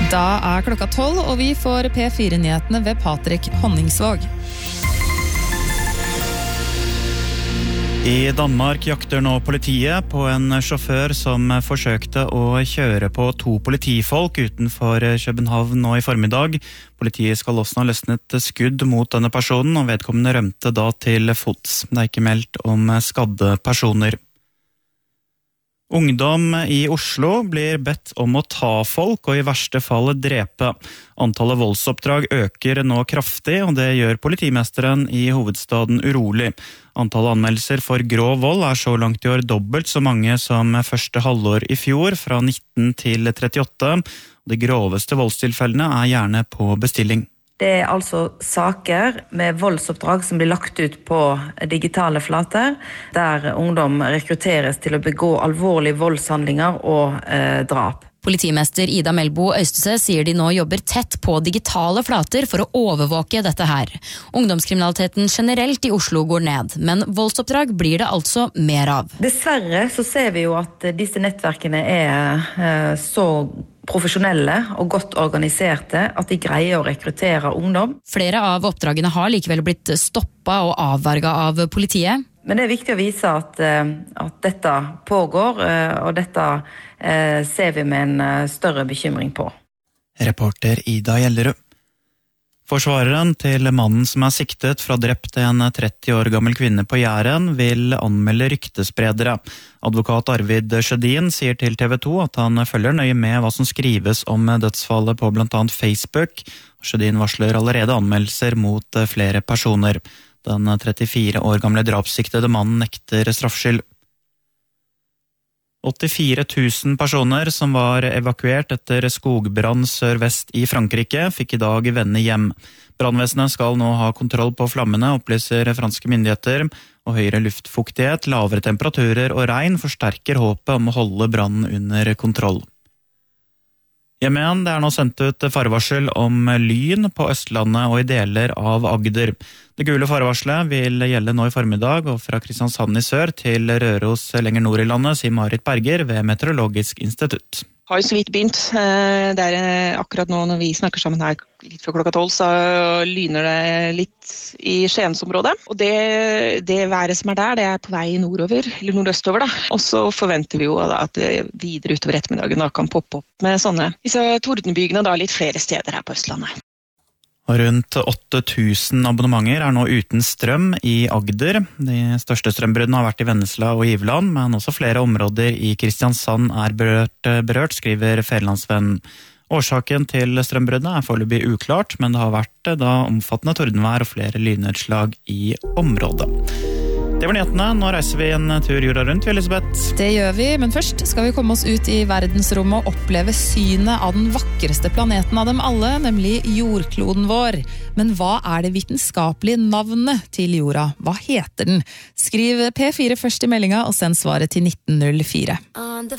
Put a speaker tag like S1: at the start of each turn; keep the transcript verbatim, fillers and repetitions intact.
S1: Da er klokka tolv, og vi får P fire-nyhetene ved Patrik Honningsvåg.
S2: I Danmark jakter nå politiet på en sjåfør som forsøkte å kjøre på to politifolk utenfor København nå i formiddag. Politiet skal også ha løsnet skudd mot denne personen, og vedkommende rømte da til fots. Det er ikke meldt om skadde personer. Ungdom i Oslo blir bedt om å ta folk og i verste fall drepe. Antallet voldsoppdrag øker nå kraftig, og det gjør politimesteren i hovedstaden urolig. Antallet anmeldelser for grov vold er så langt i år dobbelt så mange som første halvår i fjor, fra nitten til trettiåtte. De groveste voldstilfellene er gjerne på bestilling.
S3: Det er altså saker med voldsoppdrag som blir lagt ut på digitale flater, der ungdom rekrutteres til å begå alvorlige voldshandlinger og eh, drap.
S4: Politimester Ida Melbo Øystese sier de nå jobber tett på digitale flater for å overvåke dette her. Ungdomskriminaliteten generelt i Oslo går ned, men voldsoppdrag blir det altså mer av.
S3: Dessverre så ser vi jo at disse nettverkene er eh, så profesjonelle og godt organiserte at de greier å rekruttere ungdom.
S4: Flere av oppdragene har likevel blitt stoppet og avverget av politiet.
S3: Men det er viktig å vise at, at dette pågår, og dette ser vi med en større bekymring på.
S2: Reporter Ida Gjellerud. Forsvareren til mannen som er siktet fra drept en tretti år gammel kvinne på Jæren vil anmelde ryktespredere. Advokat Arvid Sjødin sier til T V to at han følger nøye med hva som skrives om dødsfallet på blant annet Facebook. Sjødin varsler allerede anmeldelser mot flere personer. Den trettifire år gamle drapssiktede mannen nekter straffskyld. åttifire tusen personer som var evakuert etter skogbrann sørvest i Frankrike, fikk i dag vende hjem. Brannvesenet skal nå ha kontroll på flammene, opplyser franske myndigheter, og høyere luftfuktighet, lavere temperaturer og regn forsterker håpet om å holde brannen under kontroll. Hjemme igjen, det er nå sendt ut farevarsel om lyn på Østlandet og i deler av Agder. Det gule farevarselet vil gjelde nå i formiddag, og fra Kristiansand i sør til Røros lenger nord i landet, sier Marit Berger ved Meteorologisk institutt.
S5: Har jo så vidt begynt. Det er akkurat nå når vi snakker sammen her litt før klokka tolv, så lyner det litt i Skiensområdet. Og det, det været som er der, det er på vei nordover, eller nordøstover da. Og så forventer vi jo da at det videre utover ettermiddagen da kan poppe opp med sånne disse tordenbygene da litt flere steder her på Østlandet.
S2: Og rundt åtte tusen abonnementer er nå uten strøm i Agder. De største strømbruddene har vært i Vennesla og Iveland, men også flere områder i Kristiansand er berørt, berørt skriver Fædrelandsvennen. Årsaken til strømbruddene er foreløpig uklart, men det har vært da omfattende tordenvær og flere lynnedslag i området. Det var nyhetene. Nå reiser vi en tur jorda rundt, Elisabeth.
S1: Det gjør vi, men først skal vi komme oss ut i verdensrommet og oppleve synet av den vakreste planeten av dem alle, nemlig jordkloden vår. Men hva er det vitenskapelige navnet til jorda? Hva heter den? Skriv P fire først i meldinga og send svaret til nitten null fire.